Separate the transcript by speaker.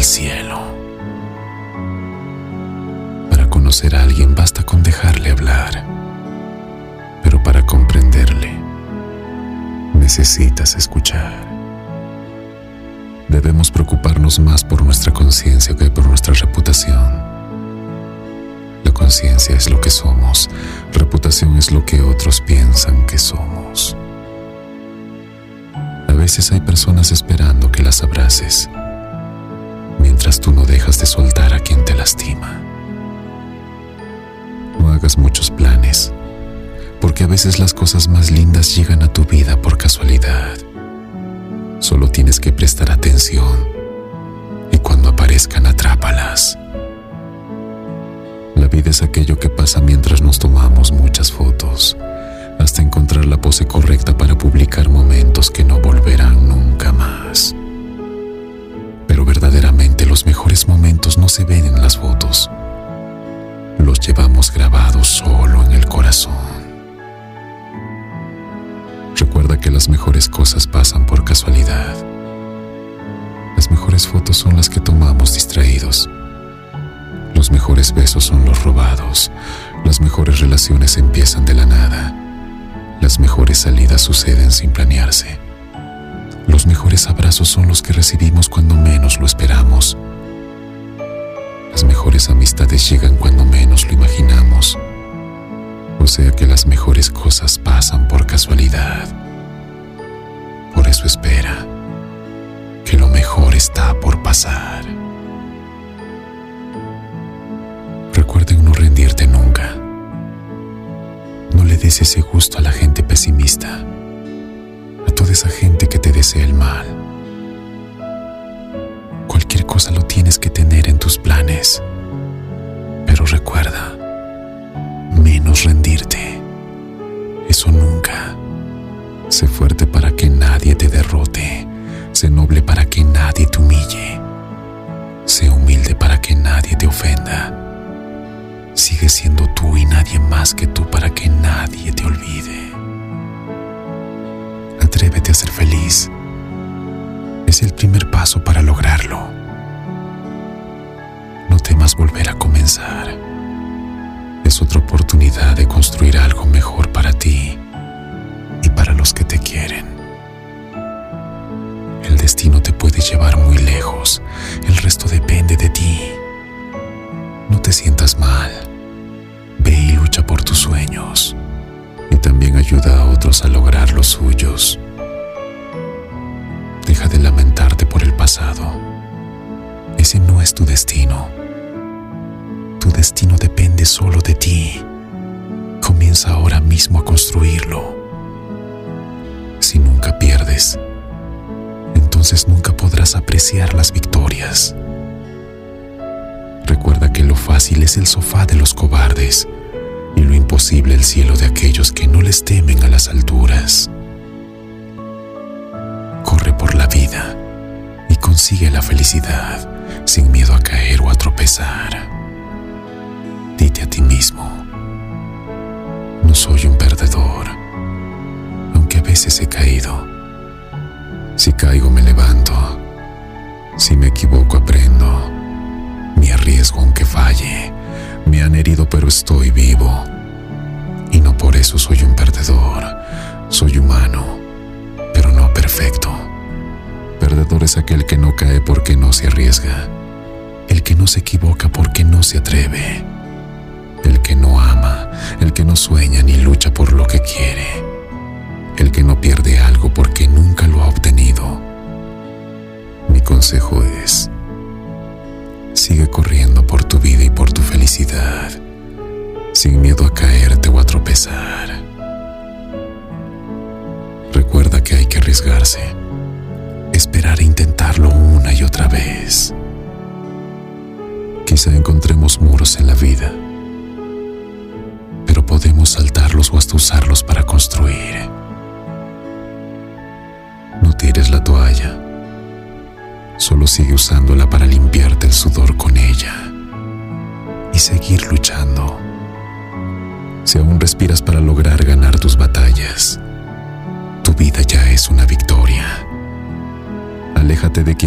Speaker 1: cielo. Para conocer a alguien basta con dejarle hablar, pero para comprenderle necesitas escuchar. Debemos preocuparnos más por nuestra conciencia que por nuestra reputación. La conciencia es lo que somos, reputación es lo que otros piensan que somos. A veces hay personas esperando que las abraces, mientras tú no dejas de soltar a quien te lastima. No hagas muchos planes, porque a veces las cosas más lindas llegan a tu vida por casualidad. Solo tienes que prestar atención y cuando aparezcan, atrápalas. La vida es aquello que pasa mientras nos tomamos muchas fotos, hasta encontrar la pose correcta para publicar momentos que no volverán nunca más. Pero verdaderamente los mejores momentos no se ven en las fotos. Los llevamos grabados solo en el corazón. Recuerda que las mejores cosas pasan por casualidad. Las mejores fotos son las que tomamos distraídos. Los mejores besos son los robados. Las mejores relaciones empiezan de la nada. Las mejores salidas suceden sin planearse. Los mejores abrazos son los que recibimos cuando menos lo esperamos. Las mejores amistades llegan cuando menos lo imaginamos. O sea que las mejores cosas pasan por casualidad. Por eso espera, que lo mejor está por pasar. Recuerden no rendirte nunca. No le des ese gusto a la gente pesimista, a toda esa gente que te desea el mal. Cualquier cosa lo tienes que tener en tus planes, pero recuerda, menos rendirte. Eso nunca. Sé fuerte para que nadie te derrote. Sé noble para que nadie te humille. Sé humilde para que nadie te ofenda. Sigue siendo tú y nadie más que tú para que nadie te olvide. Atrévete a ser feliz. Es el primer paso para lograrlo. No temas volver a comenzar. Es otra oportunidad de construir algo mejor para ti y para los que te quieren. El destino te puede llevar muy lejos. El resto depende de ti. No te sientas mal. Ve y lucha por tus sueños. Y también ayuda a otros a lograr los suyos. Deja de lamentarte por el pasado. Ese no es tu destino. Tu destino depende solo de ti. Comienza ahora mismo a construirlo. Si nunca pierdes, entonces nunca podrás apreciar las victorias. Recuerda que lo fácil es el sofá de los cobardes y lo imposible el cielo de aquellos que no les temen a las alturas. Corre por la vida y consigue la felicidad sin miedo a caer o a tropezar. Dite a ti mismo: no soy un perdedor, aunque a veces he caído. Si caigo me levanto, si me equivoco aprendo, me arriesgo aunque falle. Me han herido pero estoy vivo, y no por eso soy un perdedor. Soy humano, pero no perfecto. Perdedor es aquel que no cae porque no se arriesga, el que no se equivoca porque no se atreve, el que no ama, el que no sueña ni lucha por lo que quiere, el que no pierde algo porque nunca lo ha obtenido. Mi consejo es: sigue corriendo por tu vida y por tu felicidad, sin miedo a caerte o a tropezar. Recuerda que hay que arriesgarse, esperar e intentarlo una y otra vez. Quizá encontremos muros en la vida, pero podemos saltarlos o hasta usarlos para construir. No tires la toalla, solo sigue usándola para limpiarte el sudor con ella y seguir luchando. Si aún respiras para lograr ganar tus batallas, tu vida ya es una victoria. Aléjate de quien